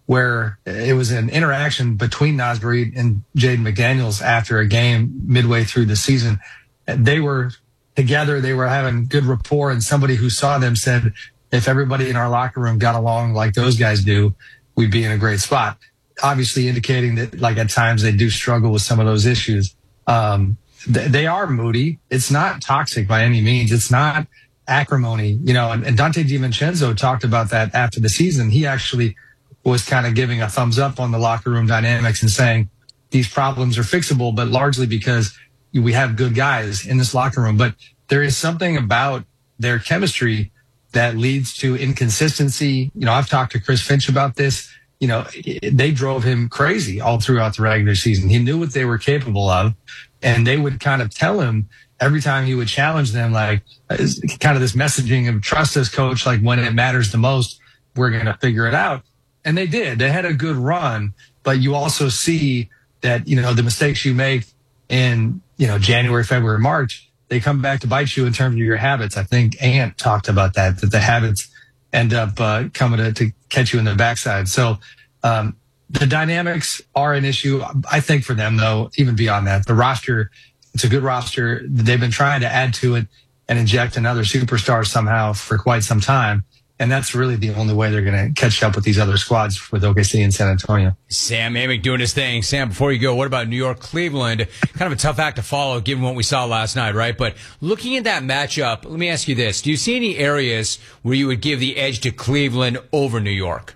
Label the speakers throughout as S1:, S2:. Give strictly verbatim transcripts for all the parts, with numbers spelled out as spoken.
S1: where it was an interaction between Naz Reid and Jaden McDaniels after a game midway through the season. They were together. They were having good rapport, and somebody who saw them said, if everybody in our locker room got along like those guys do, we'd be in a great spot. Obviously indicating that, like, at times they do struggle with some of those issues. Um, th- they are moody. It's not toxic by any means. It's not acrimony, you know, and, and Dante DiVincenzo talked about that after the season. He actually was kind of giving a thumbs up on the locker room dynamics and saying these problems are fixable, but largely because we have good guys in this locker room. But there is something about their chemistry that leads to inconsistency. You know, I've talked to Chris Finch about this. You know, they drove him crazy all throughout the regular season. He knew what they were capable of, and they would kind of tell him every time he would challenge them, like, kind of this messaging of trust us, coach, like when it matters the most, we're going to figure it out. And they did. They had a good run, but you also see that, you know, the mistakes you make in, you know, January, February, March, they come back to bite you in terms of your habits. I think Ant talked about that, that the habits end up uh, coming to, to catch you in the backside. So um, the dynamics are an issue, I think, for them, though. Even beyond that, the roster, it's a good roster. They've been trying to add to it and inject another superstar somehow for quite some time. And that's really the only way they're going to catch up with these other squads with O K C and San Antonio.
S2: Sam Amick doing his thing. Sam, before you go, what about New York, Cleveland? Kind of a tough act to follow given what we saw last night, right? But looking at that matchup, let me ask you this. Do you see any areas where you would give the edge to Cleveland over New York?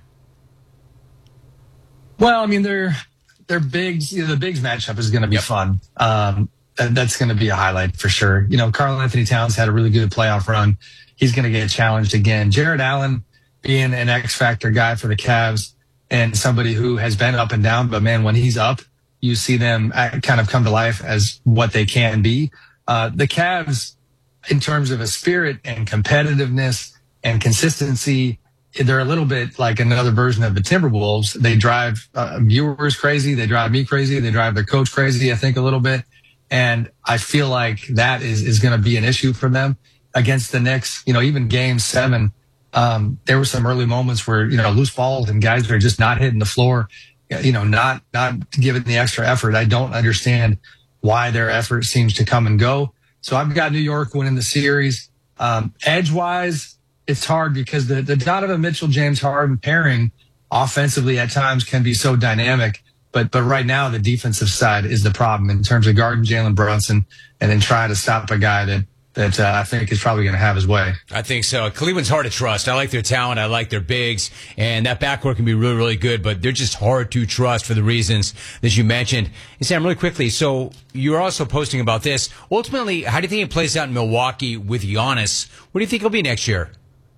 S1: Well, I mean, they're, they're bigs. You know, the bigs matchup is going to be
S2: Yep.
S1: fun. Um, that, that's going to be a highlight for sure. You know, Karl Anthony Towns had a really good playoff run. He's going to get challenged again. Jared Allen being an X-factor guy for the Cavs and somebody who has been up and down, but man, when he's up, you see them kind of come to life as what they can be. Uh, the Cavs, in terms of a spirit and competitiveness and consistency, they're a little bit like another version of the Timberwolves. They drive uh, viewers crazy. They drive me crazy. They drive their coach crazy, I think, a little bit. And I feel like that is, is going to be an issue for them against the Knicks. You know, even game seven, um, there were some early moments where, you know, loose balls and guys are just not hitting the floor, you know, not, not giving the extra effort. I don't understand why their effort seems to come and go. So I've got New York winning the series. Um, edge wise, it's hard because the, the Donovan Mitchell, James Harden pairing offensively at times can be so dynamic. But, but right now the defensive side is the problem in terms of guarding Jalen Brunson and then trying to stop a guy that, that uh, I think is probably going to have his way.
S2: I think so. Cleveland's hard to trust. I like their talent. I like their bigs. And that backcourt can be really, really good, but they're just hard to trust for the reasons that you mentioned. And Sam, really quickly, so you're also posting about this. Ultimately, how do you think it plays out in Milwaukee with Giannis? What do you think he'll be next year?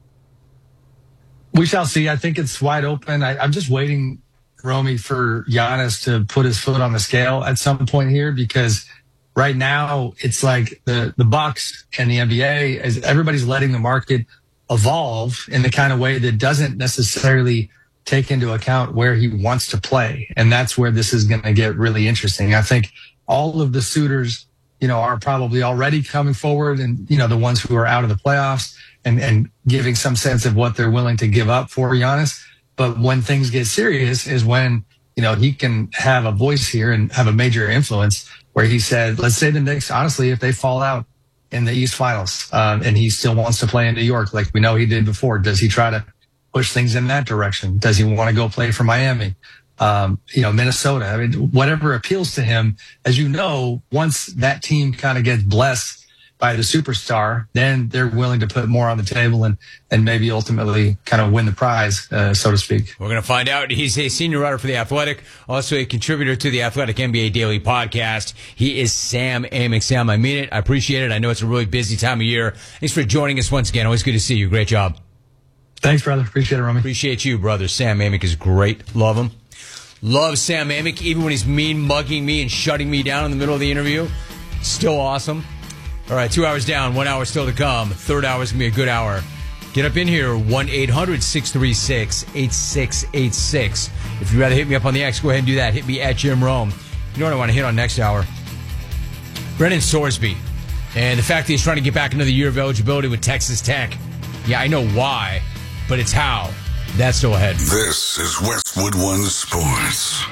S1: We shall see. I think it's wide open. I, I'm just waiting, Romy, for Giannis to put his foot on the scale at some point here, because right now it's like the, the Bucks and the N B A, as everybody's letting the market evolve in the kind of way that doesn't necessarily take into account where he wants to play. And that's where this is going to get really interesting. I think all of the suitors, you know, are probably already coming forward, and, you know, the ones who are out of the playoffs and, and giving some sense of what they're willing to give up for Giannis. But when things get serious is when, you know, he can have a voice here and have a major influence, where he said, let's say the Knicks, honestly, if they fall out in the East Finals, um, and he still wants to play in New York, like we know he did before, does he try to push things in that direction? Does he want to go play for Miami? Um, you know, Minnesota? I mean, whatever appeals to him. As you know, once that team kind of gets blessed by the superstar, then they're willing to put more on the table and, and maybe ultimately kind of win the prize, uh, so to speak.
S2: We're going to find out. He's a senior writer for The Athletic, also a contributor to the Athletic N B A Daily Podcast. He is Sam Amick. Sam, I mean it. I appreciate it. I know it's a really busy time of year. Thanks for joining us once again. Always good to see you. Great job.
S1: Thanks, brother. Appreciate it, Romy.
S2: Appreciate you, brother. Sam Amick is great. Love him. Love Sam Amick, even when he's mean mugging me and shutting me down in the middle of the interview. Still awesome. All right, two hours down, one hour still to come. Third hour is going to be a good hour. Get up in here, one eight hundred six three six eight six eight six. If you'd rather hit me up on the X, go ahead and do that. Hit me at Jim Rome. You know what I want to hit on next hour? Brennan Sorsby. And the fact that he's trying to get back another year of eligibility with Texas Tech. Yeah, I know why, but it's how. That's still ahead.
S3: This is Westwood One Sports.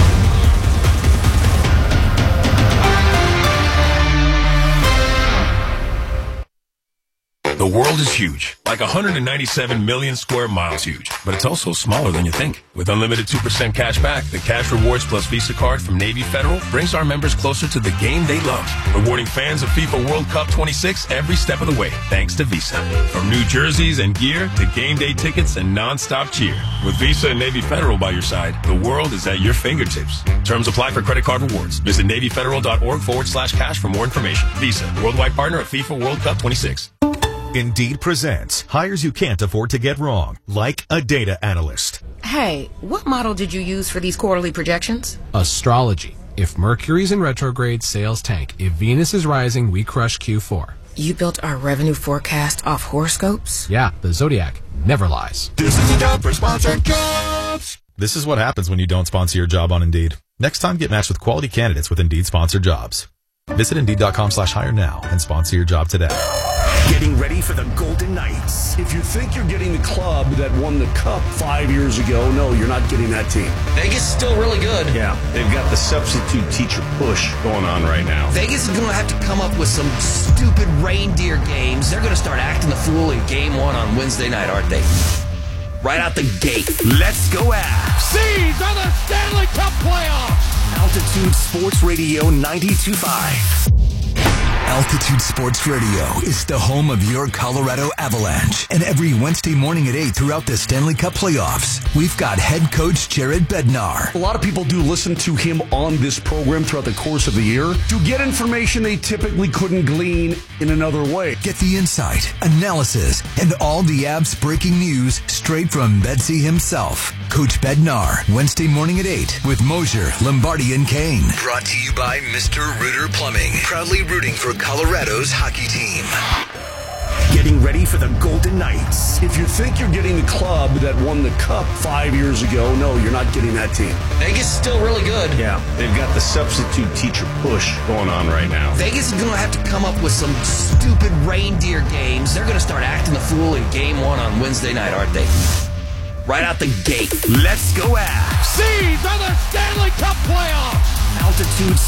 S4: The world is huge, like one hundred ninety-seven million square miles huge, but it's also smaller than you think. With unlimited two percent cash back, the Cash Rewards Plus Visa card from Navy Federal brings our members closer to the game they love, rewarding fans of FIFA World Cup twenty-six every step of the way, thanks to Visa. From new jerseys and gear to game day tickets and non-stop cheer. With Visa and Navy Federal by your side, the world is at your fingertips. Terms apply for credit card rewards. Visit NavyFederal.org forward slash cash for more information. Visa, worldwide partner of FIFA World Cup twenty-six.
S5: Indeed presents hires you can't afford to get wrong, like a data analyst.
S6: Hey, what model did you use for these quarterly projections?
S7: Astrology. If Mercury's in retrograde, sales tank. If Venus is rising, we crush Q four.
S6: You built our revenue forecast off horoscopes?
S7: Yeah, the Zodiac never lies.
S5: This is a job for sponsored jobs. This is what happens when you don't sponsor your job on Indeed. Next time, get matched with quality candidates with Indeed sponsored jobs. Visit Indeed.com slash hire now and sponsor your job today.
S8: Getting ready for the Golden Knights. If you think you're getting the club that won the cup five years ago, no, you're not getting that team.
S9: Vegas is still really good.
S8: Yeah, they've got the substitute teacher push going on right now.
S9: Vegas is going to have to come up with some stupid reindeer games. They're going to start acting the fool in game one on Wednesday night, aren't they? Right out the gate.
S8: Let's go Avs.
S10: These are the Stanley Cup playoffs.
S8: Altitude Sports Radio ninety-two point five.
S11: Altitude Sports Radio is the home of your Colorado Avalanche. And every Wednesday morning at eight throughout the Stanley Cup playoffs, we've got head coach Jared Bednar.
S8: A lot of people do listen to him on this program throughout the course of the year to get information they typically couldn't glean in another way.
S11: Get the insight, analysis, and all the Avs breaking news straight from Bedsy himself. Coach Bednar, Wednesday morning at eight with Mosier, Lombardi, and Kane. Brought to you by Mister Rooter Plumbing, proudly rooting for Colorado's hockey team.
S8: Getting ready for the Golden Knights. If you think you're getting the club that won the cup five years ago, no, you're not getting that team.
S9: Vegas is still really good.
S8: Yeah, they've got the substitute teacher push going on right now.
S9: Vegas is going to have to come up with some stupid reindeer games. They're going to start acting the fool in game one on Wednesday night, aren't they? Right out the gate.
S8: Let's go Avs.
S10: These are the Stanley Cup playoffs.
S8: Altitude